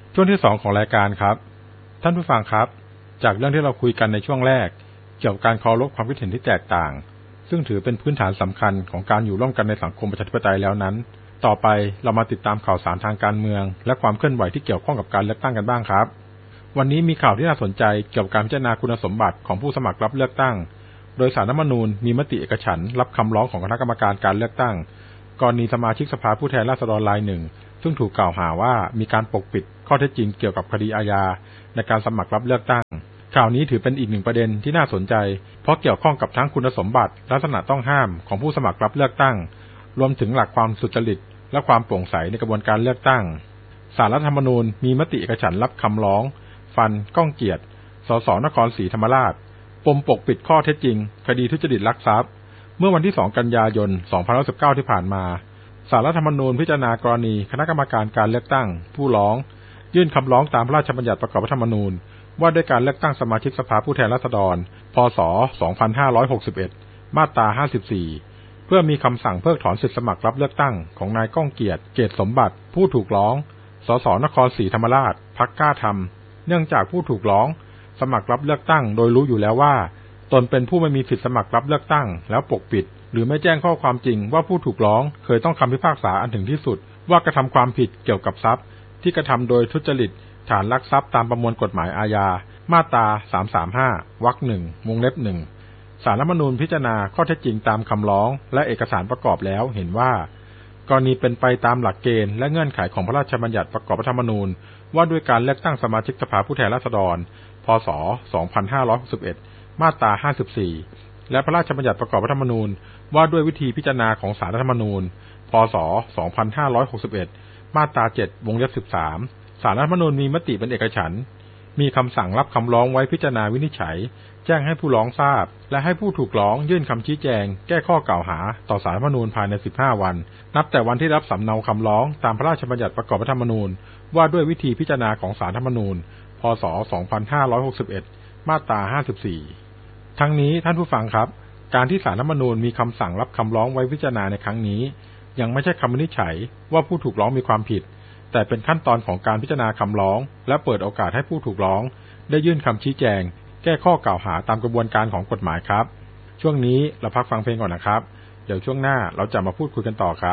ช่วงที่2ของรายการครับท่านผู้ฟังครับจากเรื่องที่เราคุยกันในช่วงแรกเกี่ยวกับการเคารพความคิดเห็นที่แตกต่างซึ่งถือเป็นพื้นฐานสำคัญของการอยู่ร่วมกันในสังคมประชาธิปไตยแล้วนั้นต่อไปเรามาติดตามข่าวสารทางการเมืองและความเคลื่อนไหวที่เกี่ยวข้องกับการเลือกตั้งกันบ้างครับวันนี้มีข่าวที่น่าสนใจเกี่ยวกับการพิจารณาคุณสมบัติของผู้สมัครรับเลือกตั้งโดยศาลรัฐธรรมนูญมีมติเอกฉันท์รับคำร้องของคณะกรรมการการเลือกตั้งกรณีสมาชิกสภาผู้แทนราษฎรรายหนึ่งซึ่งถูกกล่าวหาว่ามีการปกปิดข้อเท็จจริงเกี่ยวกับคดีอาญาในการสมัครรับเลือกตั้งข่าวนี้ถือเป็นอีกหนึ่งประเด็นที่น่าสนใจเพราะเกี่ยวข้องกับทั้งคุณสมบัติลักษณะต้องห้ามของผู้สมัครรับเลือกตั้งรวมถึงหลักความสุจริตและความโปร่งใสในกระบวนการเลือกตั้งศาลรัฐธรรมนูญมีมติเอกฉันท์รับคำร้องฟันก้องเกียรติสสนครศรีธรรมราชปมปกปิดข้อเท็จจริงคดีทุจริตลักทรัพย์เมื่อวันที่2 กันยายน 2519 ที่ผ่านมาศาลรัฐธรรมนูญพิจารณากรณีคณะกรรมการการเลือกตั้งผู้ร้องยื่นคำร้องตามพระราชบัญญัติประกอบรัฐธรรมนูญว่าด้วยการเลือกตั้งสมาชิกสภาผู้แทนราษฎรพ.ศ. 2561มาตรา54เพื่อมีคำสั่งเพิกถอนสิทธิสมัครรับเลือกตั้งของนายก้องเกียรติเกษสมบัติผู้ถูกร้องสสนครศรีธรรมราชพรรคกล้าธรรมเนื่องจากผู้ถูกร้องสมัครรับเลือกตั้งโดยรู้อยู่แล้วว่าตนเป็นผู้ไม่มีสิทธิสมัครรับเลือกตั้งแล้วปกปิดหรือไม่แจ้งข้อความจริงว่าผู้ถูกร้องเคยต้องคำพิพากษาอันถึงที่สุดว่ากระทำความผิดเกี่ยวกับทรัพย์ที่กระทำโดยทุจริตฐานลักทรัพย์ตามประมวลกฎหมายอาญามาตรา335วรรค1วงเล็บ1ศาลรัฐธรรมนูญพิจารณาข้อเท็จจริงตามคำร้องและเอกสารประกอบแล้วเห็นว่ากรณีเป็นไปตามหลักเกณฑ์และเงื่อนไขของพระราชบัญญัติประกอบรัฐธรรมนูญว่าด้วยการเลือกตั้งสมาชิกสภาผู้แทนราษฎรพ.ศ. 2561มาตรา54และพระราชบัญญัติประกอบรัฐธรรมนูญว่าด้วยวิธีพิจารณาของศาลรัฐธรรมนูญพ.ศ. 2561มาตรา7วงเล็บ13ศาลรัฐธรรมนูญมีมติเป็นเอกฉันท์มีคำสั่งรับคำร้องไว้พิจารณาวินิจฉัยแจ้งให้ผู้ร้องทราบและให้ผู้ถูกร้องยื่นคำชี้แจงแก้ข้อกล่าวหาต่อศาลรัฐธรรมนูญภายใน15วันนับแต่วันที่รับสำเนาคำร้องตามพระราชบัญญัติประกอบรัฐธรรมนูญว่าด้วยวิธีพิจารณาของศาลรัฐธรรมนูญพ.ศ. 2561มาตรา54ทั้งนี้ท่านผู้ฟังครับการที่ศาลรัฐธรรมนูญมีคำสั่งรับคำร้องไว้พิจารณาในครั้งนี้ยังไม่ใช่คำวินิจฉัยว่าผู้ถูกร้องมีความผิดแต่เป็นขั้นตอนของการพิจารณาคำร้องและเปิดโอกาสให้ผู้ถูกร้องได้ยื่นคำชี้แจงแก้ข้อกล่าวหาตามกระบวนการของกฎหมายครับช่วงนี้เราพักฟังเพลงก่อนนะครับเดี๋ยวช่วงหน้าเราจะมาพูดคุยกันต่อครับ